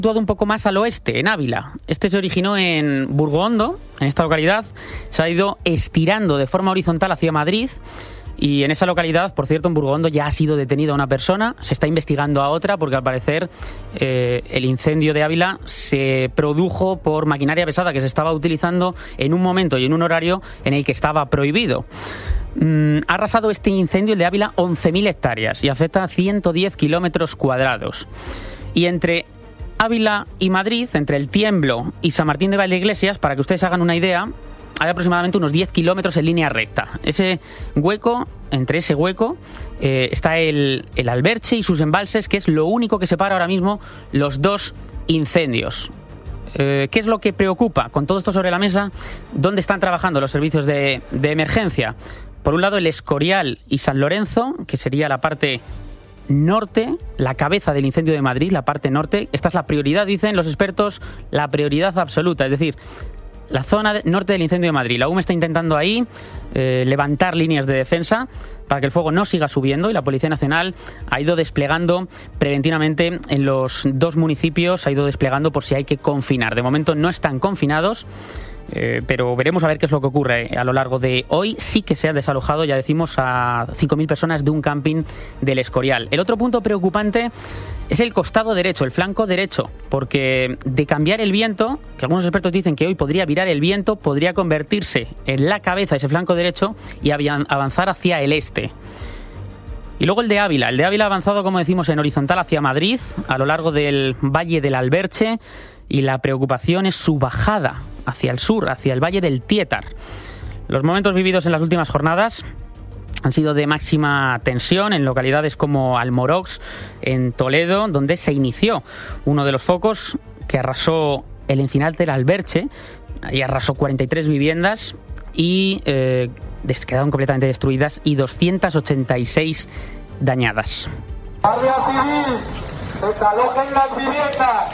Situado un poco más al oeste, en Ávila. Este se originó en Burgondo, en esta localidad. Se ha ido estirando de forma horizontal hacia Madrid. Y en esa localidad, por cierto, en Burgondo ya ha sido detenida una persona. Se está investigando a otra porque al parecer el incendio de Ávila se produjo por maquinaria pesada que se estaba utilizando en un momento y en un horario en el que estaba prohibido. Ha arrasado este incendio, el de Ávila, 11.000 hectáreas y afecta a 110 kilómetros cuadrados. Y entre Ávila y Madrid, entre El Tiemblo y San Martín de Valdeiglesias, para que ustedes hagan una idea, hay aproximadamente unos 10 kilómetros en línea recta. Entre ese hueco está el Alberche y sus embalses, que es lo único que separa ahora mismo los dos incendios. ¿Qué es lo que preocupa? Con todo esto sobre la mesa, ¿dónde están trabajando los servicios de emergencia? Por un lado, el Escorial y San Lorenzo, que sería la parte norte, la cabeza del incendio de Madrid, la parte norte. Esta es la prioridad, dicen los expertos, la prioridad absoluta, es decir, la zona norte del incendio de Madrid. La UME está intentando ahí levantar líneas de defensa para que el fuego no siga subiendo, y la Policía Nacional ha ido desplegando preventivamente en los dos municipios, ha ido desplegando por si hay que confinar. De momento no están confinados, pero veremos a ver qué es lo que ocurre a lo largo de hoy. Sí que se ha desalojado, ya decimos, a 5.000 personas de un camping del Escorial. El otro punto preocupante es el costado derecho, el flanco derecho, porque de cambiar el viento, que algunos expertos dicen que hoy podría virar el viento, podría convertirse en la cabeza ese flanco derecho y avanzar hacia el este. Y luego el de Ávila ha avanzado, como decimos, en horizontal hacia Madrid, a lo largo del Valle del Alberche, y la preocupación es su bajada hacia el sur, hacia el Valle del Tiétar. Los momentos vividos en las últimas jornadas han sido de máxima tensión en localidades como Almorox, en Toledo, donde se inició uno de los focos que arrasó el Encinar del Alberche, y arrasó 43 viviendas y quedaron completamente destruidas, y 286 dañadas. Guardia Civil, desalojen las viviendas.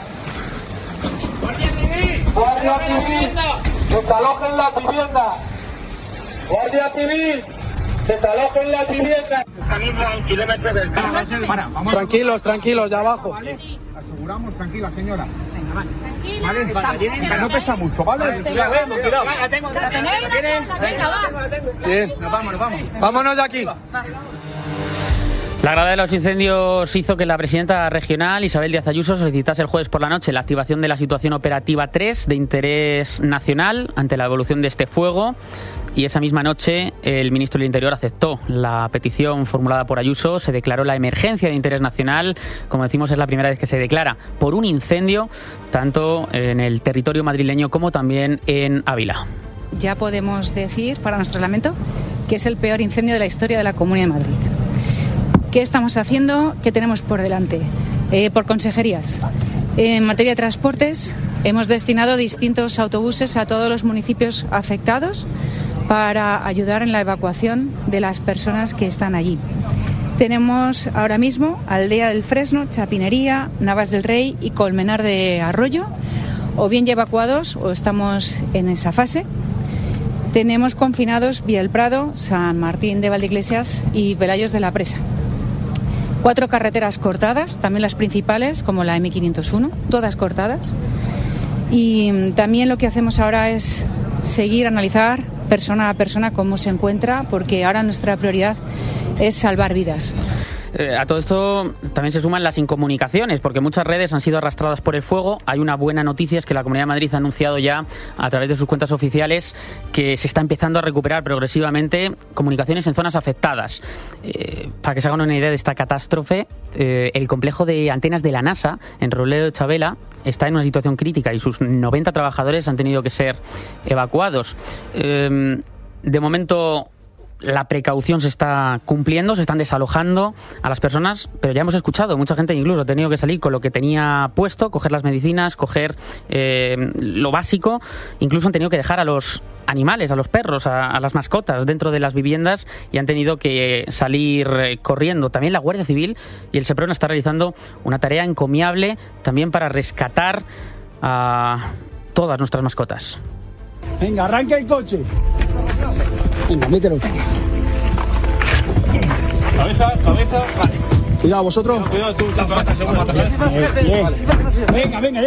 Guardia Civil, desalojen las viviendas. Guardia Civil, desalojen las viviendas. Estamos a un kilómetro del campo. Tranquilos, ya abajo. Vale. Aseguramos, tranquila, señora. Venga, vale. Vale, no pesa mucho, ¿vale? Cuidado. La tengo. Venga, va. Bien. Nos vamos. Vámonos de aquí. La gravedad de los incendios hizo que la presidenta regional, Isabel Díaz Ayuso, solicitase el jueves por la noche la activación de la situación operativa 3 de interés nacional ante la evolución de este fuego, y esa misma noche el ministro del Interior aceptó la petición formulada por Ayuso. Se declaró la emergencia de interés nacional. Como decimos, es la primera vez que se declara por un incendio, tanto en el territorio madrileño como también en Ávila. Ya podemos decir, para nuestro lamento, que es el peor incendio de la historia de la Comunidad de Madrid. ¿Qué estamos haciendo? ¿Qué tenemos por delante? Por consejerías. En materia de transportes, hemos destinado distintos autobuses a todos los municipios afectados para ayudar en la evacuación de las personas que están allí. Tenemos ahora mismo Aldea del Fresno, Chapinería, Navas del Rey y Colmenar de Arroyo, o bien ya evacuados o estamos en esa fase. Tenemos confinados Villa del Prado, San Martín de Valdeiglesias y Velayos de la Presa. 4 carreteras cortadas, también las principales, como la M501, todas cortadas. Y también lo que hacemos ahora es seguir, analizar persona a persona cómo se encuentra, porque ahora nuestra prioridad es salvar vidas. A todo esto también se suman las incomunicaciones, porque muchas redes han sido arrastradas por el fuego. Hay una buena noticia, es que la Comunidad de Madrid ha anunciado ya a través de sus cuentas oficiales que se está empezando a recuperar progresivamente comunicaciones en zonas afectadas. Para que se hagan una idea de esta catástrofe, el complejo de antenas de la NASA en Robledo de Chabela está en una situación crítica y sus 90 trabajadores han tenido que ser evacuados. De momento, la precaución se está cumpliendo, se están desalojando a las personas, pero ya hemos escuchado, mucha gente incluso ha tenido que salir con lo que tenía puesto, coger las medicinas, coger lo básico. Incluso han tenido que dejar a los animales, a los perros, a las mascotas dentro de las viviendas, y han tenido que salir corriendo. También la Guardia Civil y el Seprona está realizando una tarea encomiable también para rescatar a todas nuestras mascotas. Venga, arranca el coche. Venga, mételo. Cabeza, vale. Cuidado, vosotros. Cuidado, tú, la pata, seguro. Venga, venga.